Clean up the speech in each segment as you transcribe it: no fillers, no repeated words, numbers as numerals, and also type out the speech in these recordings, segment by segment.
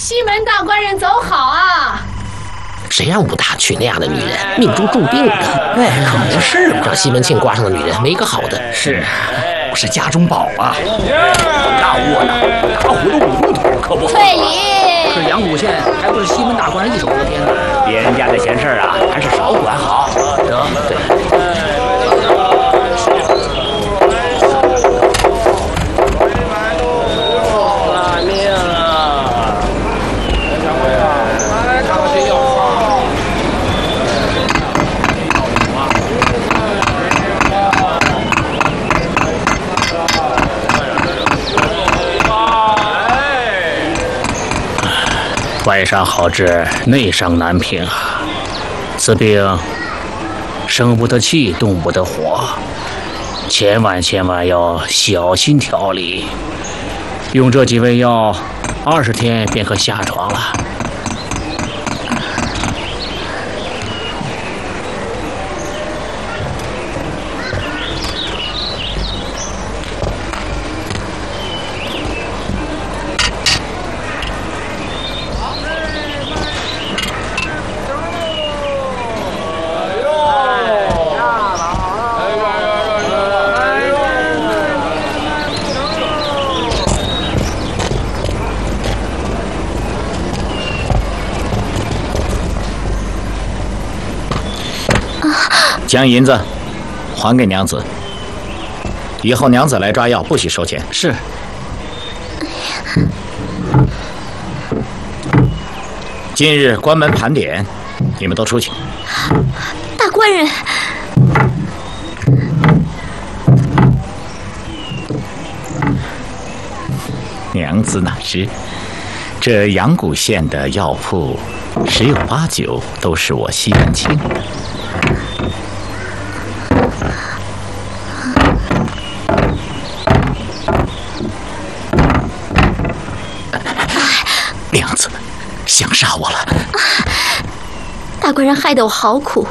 西门大官人走好啊！ 谁让武大娶那样的女人，命中注定的。哎，可不是嘛，让西门庆挂上的女人没一个好的。 是，我是家中宝啊！大窝囊，打虎的五路头可不好。 退礼。 可阳谷县还不是西门大官人一手遮天的， 别人家的闲事啊，还是少管好。 得，对。 外伤好治，内伤难平啊！此病生不得气，动不得火，千万要小心调理。用这几味药，20天便可下床了。将银子还给娘子，以后娘子来抓药不许收钱。 是。 今日关门盘点，你们都出去。 大官人， 娘子哪知，这阳谷县的药铺10有8九都是我西门庆的。娘子，想杀我了！ 大官人害得我好苦，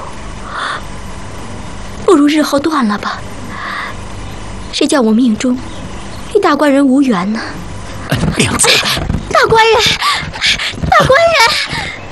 不如日后断了吧。谁叫我命中与大官人无缘呢？ 娘子， 大官人，大官人。